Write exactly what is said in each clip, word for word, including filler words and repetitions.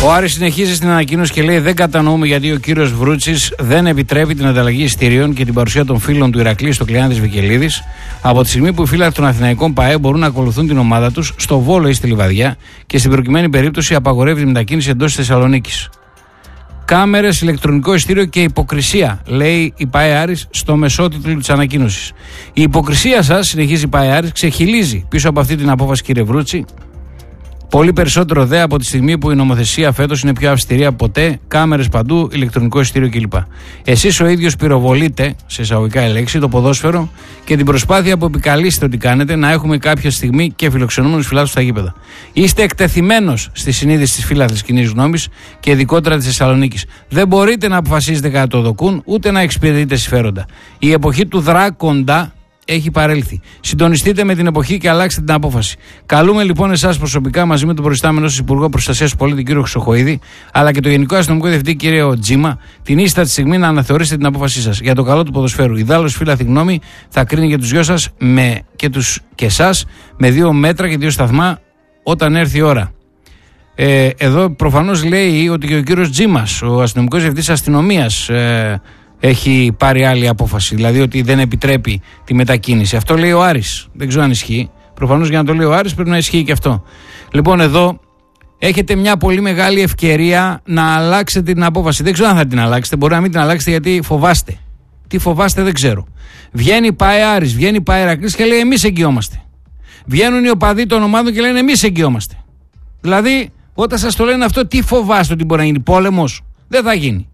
Ο Άρης συνεχίζει στην ανακοίνωση και λέει: δεν κατανοούμε γιατί ο κύριος Βρούτσης δεν επιτρέπει την ανταλλαγή εισιτηρίων και την παρουσία των φίλων του Ηρακλή στο Κλεάνθης Βικελίδης από τη στιγμή που οι φίλοι των Αθηναϊκών ΠΑΕ μπορούν να ακολουθούν την ομάδα τους στο Βόλο ή στη Λιβαδιά και στην προκειμένη περίπτωση απαγορεύει τη μετακίνηση εντός της Θεσσαλονίκης. Κάμερες, ηλεκτρονικό εισιτήριο και υποκρισία, λέει η ΠΑΕ Άρης στο μεσότιτλο της ανακοίνωσης. Η υποκρισία σας, συνεχίζει η ΠΑΕ Άρης, ξεχυλίζει πίσω από αυτή την απόφαση, κύριε Βρούτση. Πολύ περισσότερο δε από τη στιγμή που η νομοθεσία φέτος είναι πιο αυστηρή από ποτέ, κάμερες παντού, ηλεκτρονικό εισιτήριο κλπ. Εσείς ο ίδιος πυροβολείτε, σε εισαγωγικά ελέγξη, το ποδόσφαιρο και την προσπάθεια που επικαλείστε ότι κάνετε να έχουμε κάποια στιγμή και φιλοξενούμενους φιλάθλους στα γήπεδα. Είστε εκτεθειμένος στη συνείδηση της φύλαθλης κοινής γνώμης και ειδικότερα της Θεσσαλονίκης. Δεν μπορείτε να αποφασίζετε κατά το δοκούν ούτε να εξυπηρετείτε συμφέροντα. Η εποχή του δράκοντα έχει παρέλθει. Συντονιστείτε με την εποχή και αλλάξτε την απόφαση. Καλούμε λοιπόν εσάς προσωπικά μαζί με τον προϊστάμενο σας Υπουργό Προστασίας του Πολίτη κύριο Χρυσοχοΐδη, αλλά και το Γενικό Αστυνομικό Διευθυντή κύριο Τζίμα, την ίστατη στιγμή να αναθεωρήσετε την απόφασή σας για το καλό του ποδοσφαίρου. Ιδάλλως, φίλαθλη γνώμη θα κρίνει και τους δυο σας με, και, τους, και εσάς με δύο μέτρα και δύο σταθμά όταν έρθει η ώρα. Ε, εδώ προφανώς λέει ότι και ο κύριος Τζίμας, ο αστυνομικός διευθυντής αστυνομίας, ε, έχει πάρει άλλη απόφαση, δηλαδή ότι δεν επιτρέπει τη μετακίνηση. Αυτό λέει ο Άρης. Δεν ξέρω αν ισχύει. Προφανώς για να το λέει ο Άρης πρέπει να ισχύει και αυτό. Λοιπόν, εδώ έχετε μια πολύ μεγάλη ευκαιρία να αλλάξετε την απόφαση. Δεν ξέρω αν θα την αλλάξετε. Μπορεί να μην την αλλάξετε γιατί φοβάστε. Τι φοβάστε δεν ξέρω. Βγαίνει η ΠΑΕ Άρης, βγαίνει η ΠΑΕ Ηρακλής και λέει: εμείς εγγυόμαστε. Βγαίνουν οι οπαδοί των ομάδων και λένε: εμείς εγγυόμαστε. Δηλαδή, όταν σας το λένε αυτό, τι φοβάστε ότι μπορεί να γίνει? Πόλεμος? Δεν θα γίνει.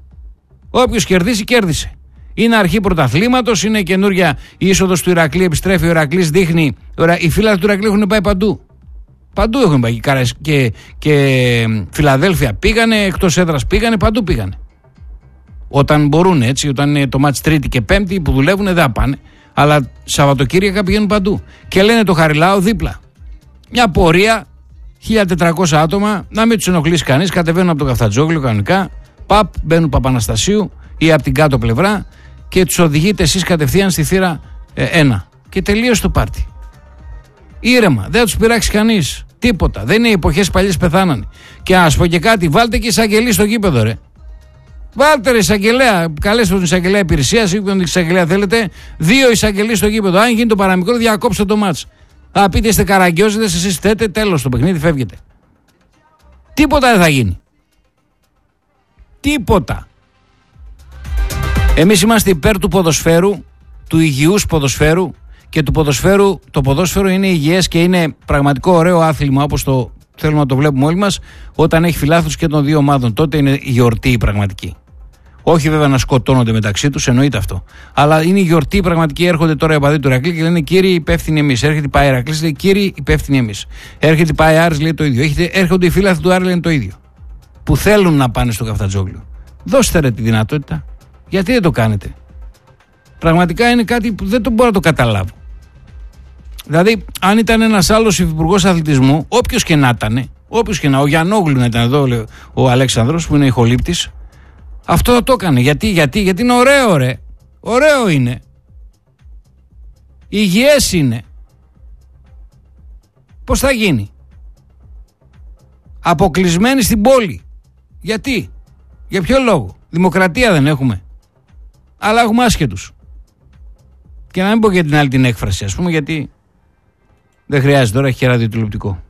Όποιος κερδίσει, κέρδισε. Είναι αρχή πρωταθλήματος, είναι καινούργια η είσοδος του Ηρακλή, επιστρέφει ο Ηρακλής, δείχνει. Οι φίλαθλοι του Ηρακλή έχουν πάει παντού. Παντού έχουν πάει. Και, και Φιλαδέλφια πήγανε, εκτός έδρας πήγανε, παντού πήγανε. Όταν μπορούν, έτσι, όταν είναι το μάτς Τρίτη και Πέμπτη που δουλεύουν, δεν θα πάνε. Αλλά Σαββατοκύριακα πηγαίνουν παντού. Και λένε το Χαριλάο δίπλα. Μια πορεία, χίλια τετρακόσια άτομα, να μην τους ενοχλήσει κανείς, κατεβαίνουν από το Καφτατζόγλιο κανονικά. Παπ, μπαίνουν Παπαναστασίου ή από την κάτω πλευρά και τους οδηγείτε εσείς κατευθείαν στη θύρα ένα. Και τελείωσε το πάρτι. Ήρεμα, δεν θα τους πειράξει κανείς. Τίποτα. Δεν είναι οι εποχές παλιές πεθάνανε. Και ας πω και κάτι, βάλτε και εισαγγελεί στο γήπεδο, ρε. Βάλτε ρε εισαγγελέα. Καλέστε τον εισαγγελέα υπηρεσίας ή τον εισαγγελέα θέλετε. Δύο εισαγγελεί στο γήπεδο. Αν γίνει το παραμικρό, διακόψτε το μάτς. Θα πείτε είστε καραγκιόζητες, εσείς θέτε, τέλος το παιχνίδι, φεύγετε. Τίποτα δεν θα γίνει. Τίποτα. Εμείς είμαστε υπέρ του ποδοσφαίρου, του υγιούς ποδοσφαίρου και του ποδοσφαίρου. Το ποδόσφαιρο είναι υγιές και είναι πραγματικό ωραίο άθλημα, όπως το θέλουμε να το βλέπουμε όλοι μας, όταν έχει φιλάθλους και των δύο ομάδων. Τότε είναι η γιορτή η πραγματική. Όχι βέβαια να σκοτώνονται μεταξύ τους, εννοείται αυτό. Αλλά είναι η γιορτή η πραγματική. Έρχονται τώρα οι οπαδοί του Ηρακλή και λένε: κύριοι υπεύθυνοι εμείς. Έρχεται η ΠΑΕ Ηρακλής, λέει: κύριοι υπεύθυνοι εμείς. Έρχεται η ΠΑΕ Άρης, λέει το ίδιο. Έρχονται οι φίλαθλοι του Άρη, λένε το ίδιο. Που θέλουν να πάνε στο Καφτατζόγλιο. Δώστε ρε τη δυνατότητα. Γιατί δεν το κάνετε? Πραγματικά είναι κάτι που δεν το μπορώ να το καταλάβω. Δηλαδή, αν ήταν ένας άλλος υφυπουργός αθλητισμού, όποιος και να ήταν, όποιος και να, ο Γιαννόγλου να ήταν εδώ, λέει, ο Αλέξανδρος που είναι ηχολήπτης, αυτό θα το έκανε. Γιατί, γιατί, γιατί είναι ωραίο, ρε. Ωραίο είναι. Υγιές είναι. Πώς θα γίνει? Αποκλεισμένοι στην πόλη. Γιατί? Για ποιο λόγο? Δημοκρατία δεν έχουμε? Αλλά έχουμε άσχετους. Και να μην πω για την άλλη την έκφραση, ας πούμε, γιατί δεν χρειάζεται τώρα, έχει και ραδιοτηλεοπτικό.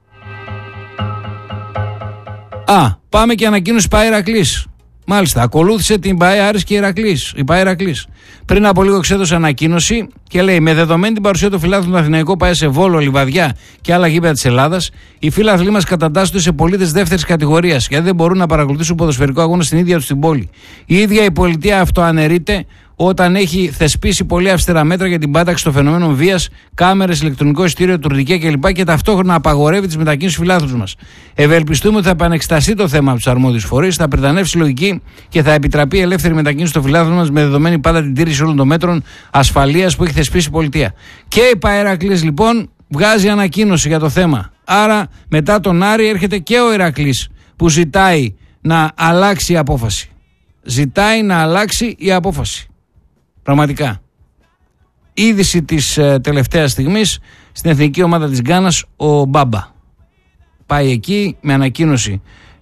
Α, πάμε και ανακοίνωση ΠΑΕ Ηρακλής. Μάλιστα, ακολούθησε την ΠΑΕ Άρης και Ηρακλής, η ΠΑΕ Ηρακλής. Πριν από λίγο εξέδωσε ανακοίνωση και λέει: με δεδομένη την παρουσία των φιλάθλων του Αθηναϊκού ΠΑΕ σε Βόλο, Λιβαδιά και άλλα γήπεδα της Ελλάδας, οι φίλαθλοι μας κατατάσσονται σε πολίτες δεύτερης κατηγορίας, γιατί δεν μπορούν να παρακολουθήσουν ποδοσφαιρικό αγώνα στην ίδια τους την πόλη. Η ίδια η πολιτεία αυτοαναιρείται όταν έχει θεσπίσει πολύ αυστηρά μέτρα για την πάταξη των φαινομένων βίας, κάμερες, ηλεκτρονικό εισιτήριο, τουρνικέ κλπ. Και ταυτόχρονα απαγορεύει τις μετακίνησεις φιλάθλους μας. Ευελπιστούμε ότι θα επανεξεταστεί το θέμα από τους αρμόδιους φορείς, θα πρετανεύσει λογική και θα επιτραπεί η ελεύθερη μετακίνηση των φιλάθλων μας με δεδομένη πάντα την τήρηση όλων των μέτρων ασφαλείας που έχει θεσπίσει η πολιτεία. Και η ΠΑΕ Ηρακλής λοιπόν βγάζει ανακοίνωση για το θέμα. Άρα μετά τον Άρη έρχεται και ο Ηρακλής που ζητάει να αλλάξει η απόφαση. Ζητάει να αλλάξει η απόφαση. Πραγματικά. Είδηση της ε, τελευταίας στιγμής στην εθνική ομάδα της Γκάνας, ο Μπάμπα. Πάει εκεί με ανακοίνωση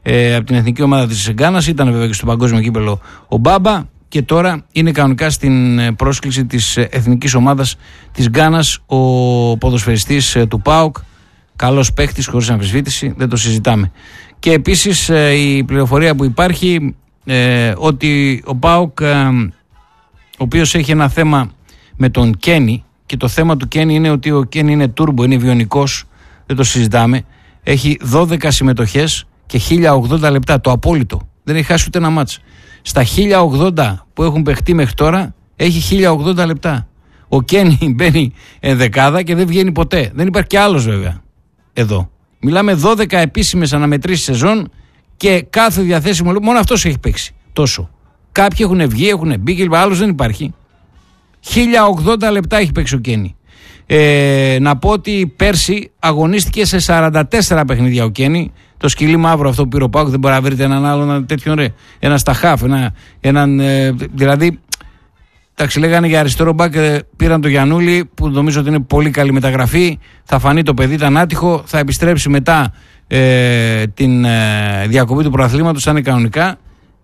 ε, από την εθνική ομάδα της Γκάνας. Ήταν βέβαια και στο παγκόσμιο κύπελο ο Μπάμπα και τώρα είναι κανονικά στην πρόσκληση της εθνικής ομάδας της Γκάνας ο ποδοσφαιριστής ε, του ΠΑΟΚ. Καλός παίχτης, χωρίς αμφισβήτηση, δεν το συζητάμε. Και επίσης ε, η πληροφορία που υπάρχει ε, ότι ο ΠΑΟΚ, ε, ο οποίος έχει ένα θέμα με τον Κένι, και το θέμα του Κένι είναι ότι ο Κένι είναι τούρμπο, είναι βιονικός, δεν το συζητάμε. Έχει δώδεκα συμμετοχές και χίλια ογδόντα λεπτά, το απόλυτο. Δεν έχει χάσει ούτε ένα μάτς. Στα χίλια ογδόντα που έχουν παιχτεί μέχρι τώρα, έχει χίλια ογδόντα λεπτά. Ο Κένι μπαίνει ενδεκάδα και δεν βγαίνει ποτέ. Δεν υπάρχει κι άλλος βέβαια εδώ. Μιλάμε δώδεκα επίσημες αναμετρήσεις σεζόν και κάθε διαθέσιμο, μόνο αυτός έχει παίξει τόσο. Κάποιοι έχουν βγει, έχουν μπει και άλλος δεν υπάρχει. χίλια ογδόντα λεπτά έχει παίξει ο Κένι. Ε, να πω ότι πέρσι αγωνίστηκε σε σαράντα τέσσερα παιχνίδια ο Κένι. Το σκυλί μαύρο αυτό που πήρε ο ΠΑΟΚ, δεν μπορεί να βρείτε έναν άλλον τέτοιον ρε. Ένα στα χαφ, ένα, έναν, ε, δηλαδή, εντάξει, λέγανε για αριστερό μπακ, ε, πήραν το Γιαννούλη που νομίζω ότι είναι πολύ καλή μεταγραφή. Θα φανεί το παιδί, ήταν άτυχο, θα επιστρέψει μετά ε, την ε, διακοπή του πρωταθλήματος, θα είναι κανονικά.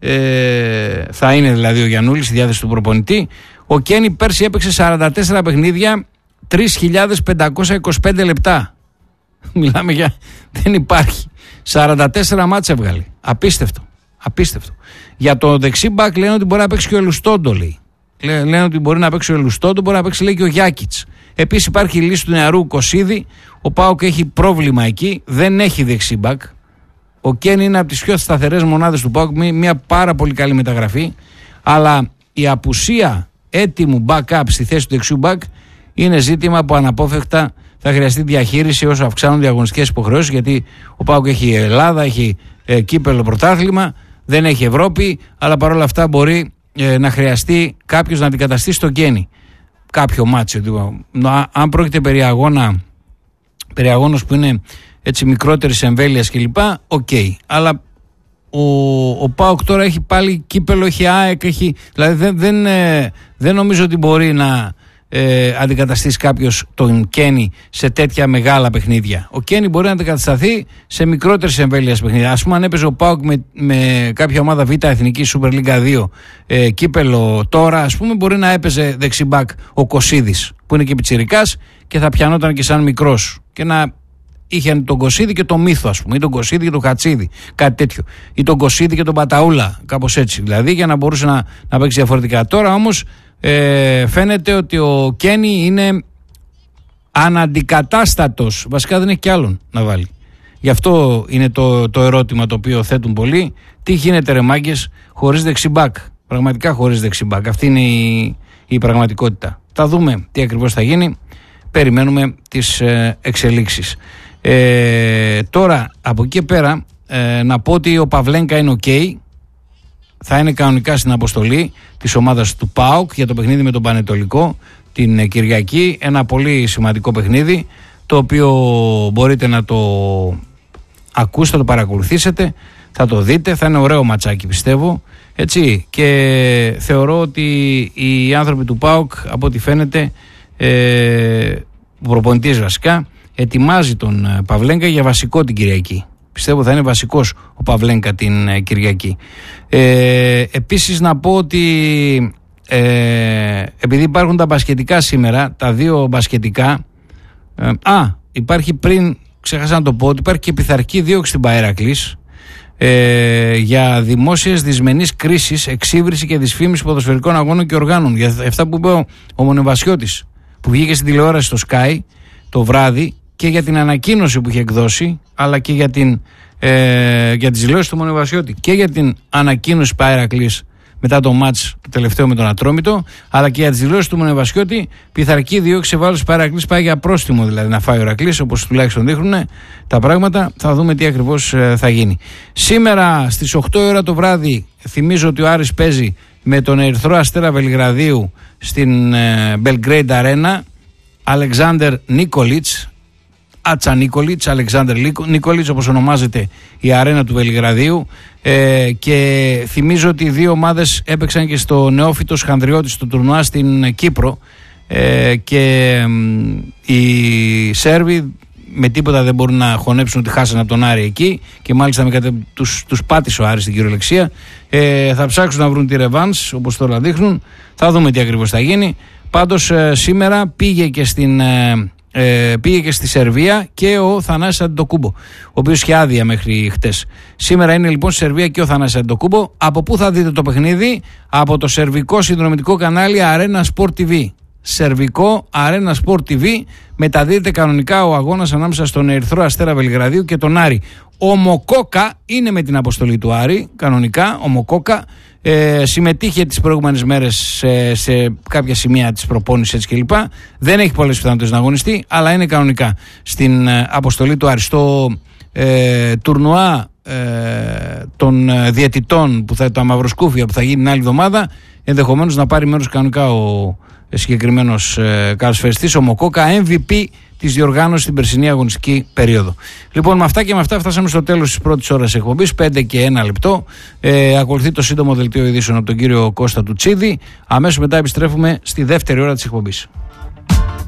Ε, θα είναι δηλαδή ο Γιαννούλης στη διάθεση του προπονητή. Ο Κένι πέρσι έπαιξε σαράντα τέσσερα παιχνίδια, τρεις χιλιάδες πεντακόσια είκοσι πέντε λεπτά. Μιλάμε για. Δεν υπάρχει. σαράντα τέσσερα μάτς έβγαλε. Απίστευτο. Απίστευτο. Για το δεξί μπακ λένε ότι μπορεί να παίξει και ο Ελουστόντο, λέει. Λένε ότι μπορεί να παίξει ο Ελουστόντο, μπορεί να παίξει, λέει, και ο Γιάκιτς. Επίσης υπάρχει η λύση του νεαρού Κωσίδη. Ο ΠΑΟΚ έχει πρόβλημα εκεί. Δεν έχει δεξί μπακ. Ο Κένι είναι από τις πιο σταθερές μονάδες του ΠΑΟΚ. Μια πάρα πολύ καλή μεταγραφή. Αλλά η απουσία έτοιμου backup στη θέση του δεξιού μπακ είναι ζήτημα που αναπόφευκτα θα χρειαστεί διαχείριση όσο αυξάνονται οι αγωνιστικές υποχρεώσεις, γιατί ο ΠΑΟΚ έχει Ελλάδα, έχει ε, κύπελο, πρωτάθλημα, δεν έχει Ευρώπη, αλλά παρόλα αυτά μπορεί ε, να χρειαστεί κάποιος να αντικαταστήσει τον Κένι. Κάποιο μάτσο. Αν πρόκειται περί αγώνα, περί αγώνος που είναι έτσι μικρότερης εμβέλειας κλπ, οκ. Okay. Αλλά ο, ο ΠΑΟΚ τώρα έχει πάλι κύπελο, έχει ΑΕΚ, έχει, δηλαδή δεν, δεν, ε, δεν νομίζω ότι μπορεί να ε, αντικαταστήσει κάποιος τον Κένι σε τέτοια μεγάλα παιχνίδια. Ο Κένι μπορεί να αντικατασταθεί σε μικρότερες εμβέλειας παιχνίδια. Ας πούμε, αν έπαιζε ο ΠΑΟΚ με, με κάποια ομάδα Β' Εθνική Super League δύο ε, κύπελο τώρα, ας πούμε, μπορεί να έπαιζε δεξιμπάκ ο Κωσίδης που είναι και πιτσιρικάς και θα πιανόταν και σαν μικρός και να είχε τον Κωσίδη και τον Μύθο, ας πούμε, ή τον Κωσίδη και τον Χατσίδη, κάτι τέτοιο. Ή τον Κωσίδη και τον Παταούλα, κάπως έτσι. Δηλαδή, για να μπορούσε να, να παίξει διαφορετικά. Τώρα όμως ε, φαίνεται ότι ο Κένι είναι αναντικατάστατος. Βασικά δεν έχει κι άλλον να βάλει. Γι' αυτό είναι το, το ερώτημα το οποίο θέτουν πολλοί. Τι γίνεται, ρε μάγκες, χωρίς δεξιμπάκ. Πραγματικά χωρίς δεξιμπάκ. Αυτή είναι η, η πραγματικότητα. Θα δούμε τι ακριβώς θα γίνει. Περιμένουμε τις ε, εξελίξεις. Ε, τώρα από εκεί πέρα ε, να πω ότι ο Παυλένκα είναι ok, θα είναι κανονικά στην αποστολή της ομάδας του ΠΑΟΚ για το παιχνίδι με τον Πανετολικό την ε, Κυριακή, ένα πολύ σημαντικό παιχνίδι το οποίο μπορείτε να το ακούσετε, το παρακολουθήσετε, θα το δείτε, θα είναι ωραίο ματσάκι πιστεύω, έτσι, και θεωρώ ότι οι άνθρωποι του ΠΑΟΚ από ό,τι φαίνεται ε, ο προπονητής βασικά ετοιμάζει τον Παυλένκα για βασικό την Κυριακή. Πιστεύω θα είναι βασικός ο Παυλένκα την Κυριακή. Ε, επίσης να πω ότι ε, επειδή υπάρχουν τα μπασκετικά σήμερα, τα δύο μπασκετικά, ε, α, υπάρχει πριν, ξέχασα να το πω, ότι υπάρχει και πειθαρχική δίωξη στην Παέρακλης ε, για δημόσιες δυσμενείς κρίσεις, εξύβριση και δυσφήμιση ποδοσφαιρικών αγώνων και οργάνων. Για αυτά που είπε ο, ο Μονεβασιώτης, που βγήκε στην τηλεόραση στο Sky το βράδυ, και για την ανακοίνωση που είχε εκδώσει, αλλά και για, την, ε, για τις δηλώσεις του Μονεβασιώτη και για την ανακοίνωση Παέρακλης μετά το μάτς το τελευταίο με τον Ατρόμητο, αλλά και για τις δηλώσεις του Μονεβασιώτη, πειθαρχική δίωξη σε βάρος Παέρακλης, πάει για πρόστιμο δηλαδή να φάει ο Ηρακλής, όπως τουλάχιστον δείχνουν τα πράγματα. Θα δούμε τι ακριβώς ε, θα γίνει. Σήμερα στις οκτώ η ώρα το βράδυ, θυμίζω ότι ο Άρης παίζει με τον Ερυθρό Αστέρα Βελιγραδίου στην ε, Belgrade Arena. Αλεξάνδερ Νίκολιτς, Άτσα Νίκολιτς, Αλεξάνδερ Νίκολιτς όπως ονομάζεται η αρένα του Βελιγραδίου, ε, και θυμίζω ότι οι δύο ομάδες έπαιξαν και στο νεόφυτος Χανδριώτης στο τουρνουά στην Κύπρο, ε, και ε, οι Σέρβοι με τίποτα δεν μπορούν να χωνέψουν ότι χάσανε από τον Άρη εκεί και μάλιστα με κατε... τους, τους πάτησε ο Άρης στην κυριολεξία. Ε, θα ψάξουν να βρουν τη ρεβάνς όπως τώρα δείχνουν. Θα δούμε τι ακριβώς θα γίνει. Πάντως ε, σήμερα πήγε και, στην, ε, ε, πήγε και στη Σερβία και ο Θανάσης Αντετοκούμπο, ο οποίος είχε άδεια μέχρι χτες. Σήμερα είναι λοιπόν στη Σερβία και ο Θανάσης Αντετοκούμπο. Από πού θα δείτε το παιχνίδι? Από το σερβικό συνδρομητικό κανάλι Arena Sport τι βι. Σερβικό Arena Sport τι βι. Μεταδίδεται κανονικά ο αγώνας ανάμεσα στον Ερυθρό Αστέρα Βελιγραδίου και τον Άρη. Ο Μοκόκα είναι με την αποστολή του Άρη, κανονικά. Ο Μοκόκα ε, συμμετείχε τις προηγούμενες μέρες σε, σε κάποια σημεία της προπόνησης έτσι κλπ. Δεν έχει πολλές πιθανότητες να αγωνιστεί, αλλά είναι κανονικά στην ε, αποστολή του Άρη. Στο ε, τουρνουά ε, των ε, διαιτητών, που θα, το Αμαυροσκούφια που θα γίνει την άλλη εβδομάδα, ενδεχομένως να πάρει μέρος κανονικά ο συγκεκριμένος ε, καλοσφαιριστής, ο Μοκόκα, εμ βι πι της διοργάνωσης στην περσινή αγωνιστική περίοδο. Λοιπόν, με αυτά και με αυτά φτάσαμε στο τέλος της πρώτης ώρας εκπομπής, πέντε και ένα λεπτό. Ε, ακολουθεί το σύντομο δελτίο ειδήσεων από τον κύριο Κώστα Τουτσίδη. Αμέσως μετά επιστρέφουμε στη δεύτερη ώρα της εκπομπής.